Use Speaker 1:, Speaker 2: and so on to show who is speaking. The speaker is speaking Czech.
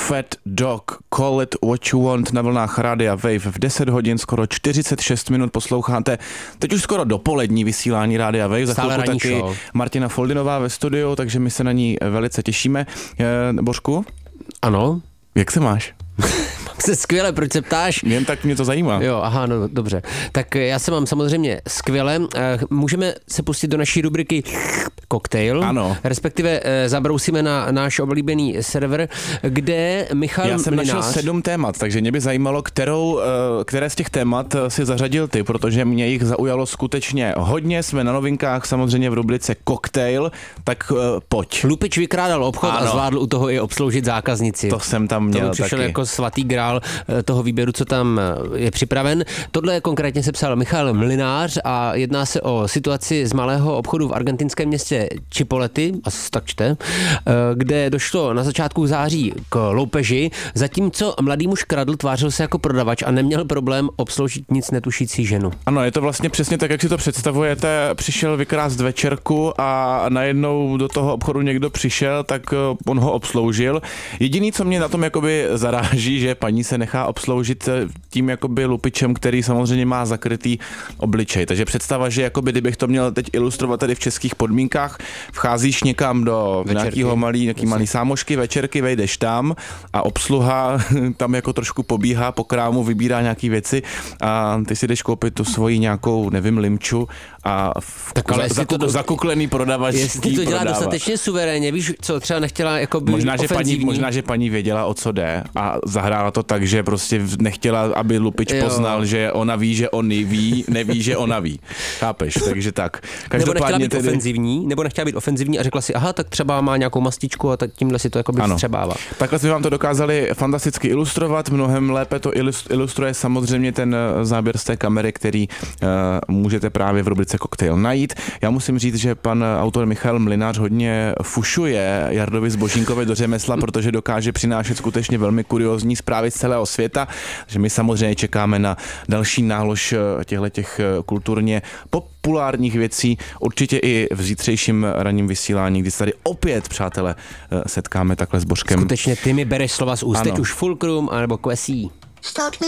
Speaker 1: Fat Dog, Call It What You Want na vlnách Rádia Wave v 10 hodin, skoro 46 minut posloucháte. Teď už skoro dopolední vysílání Rádia Wave, za chvilku taky show. Martina Foldinová ve studiu, takže my se na ní velice těšíme. Božku?
Speaker 2: Ano.
Speaker 1: Jak se máš?
Speaker 2: Se skvěle, proč se ptáš?
Speaker 1: Jen tak mě to zajímá.
Speaker 2: Jo, aha, no dobře. Tak já se mám samozřejmě skvěle. Můžeme se pustit do naší rubriky Cocktail.
Speaker 1: Ano.
Speaker 2: Respektive zabrousíme na náš oblíbený server, kde Michal
Speaker 1: Já jsem
Speaker 2: Mlynář...
Speaker 1: našel 7 témat, takže mě by zajímalo, které z těch témat si zařadil ty, protože mě jich zaujalo skutečně hodně. Jsme na novinkách, samozřejmě v rubrice Cocktail, tak pojď.
Speaker 2: Lupič vykrádal obchod a zvládl u toho i obsloužit zákaznici.
Speaker 1: To jsem tam měl taky. To
Speaker 2: přišel jako svatý grál toho výběru, co tam je připraven. Tohle konkrétně se psal Michal Mlynář a jedná se o situaci z malého obchodu v argentinském městě Chipolety, asi tak čte, kde došlo na začátku září k loupeži, zatímco mladý muž kradl, tvářil se jako prodavač a neměl problém obsloužit nic netušící ženu.
Speaker 1: Ano, je to vlastně přesně tak, jak si to představujete. Přišel vykrást večerku a najednou do toho obchodu někdo přišel, tak on ho obsloužil. Jediný, co mě na tom jakoby zaráží, že paní se nechá obsloužit tím jakoby lupičem, který samozřejmě má zakrytý obličej. Takže představa, že jakoby, kdybych to měl teď ilustrovat tady v českých podmínkách, vcházíš někam do nějakého malý sámošky, večerky, vejdeš tam a obsluha tam jako trošku pobíhá po krámu, vybírá nějaký věci a ty si jdeš koupit tu svoji nějakou, nevím, limču a zakuklený prodavač.
Speaker 2: Jestli to dělá dostatečně suverénně, víš, co třeba nechtěla jako by
Speaker 1: možná, že paní věděla, o co jde a zahrála to tak, že prostě nechtěla, aby lupič poznal, že ona ví, že on neví, že ona ví. Chápeš? Takže tak.
Speaker 2: Nebo nechtěla být ofenzivní a řekla si, aha, tak třeba má nějakou mastičku a tak tímhle si to jako by vstřebává.
Speaker 1: Takhle jsme vám to dokázali fantasticky ilustrovat, mnohem lépe to ilustruje samozřejmě ten záběr z té kamery, který můžete právě v rubrice Cocktail najít. Já musím říct, že pan autor Michal Mlynář hodně fušuje Jardovi Zbožínkovi do řemesla, protože dokáže přinášet skutečně velmi kuriózní zprávy z celého světa, že my samozřejmě čekáme na další nálož těch kulturně populárních věcí, určitě i v zítřejším ranním vysílání, kdy se tady opět, přátelé, setkáme takhle s Božkem.
Speaker 2: Skutečně ty mi bereš slova z úst, teď už Fulcrum anebo Quesí.
Speaker 3: Start me